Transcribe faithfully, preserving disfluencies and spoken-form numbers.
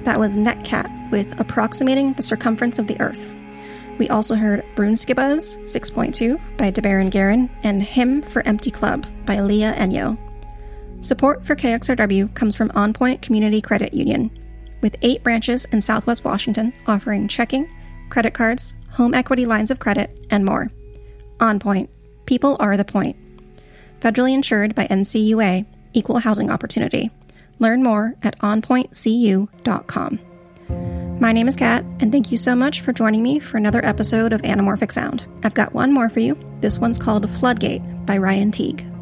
that was Netcat with Approximating the Circumference of the Earth. We also heard Brunskibuzz six point two by DeBaron Garin and Hymn for Empty Club by Leah Enyo. Support for K X R W comes from On Point Community Credit Union, with eight branches in Southwest Washington offering checking, credit cards, home equity lines of credit, and more. On Point. People are the point. Federally insured by N C U A, Equal Housing Opportunity. Learn more at on point c u dot com. My name is Kat, and thank you so much for joining me for another episode of Anamorphic Sound. I've got one more for you. This one's called Floodgate by Ryan Teague.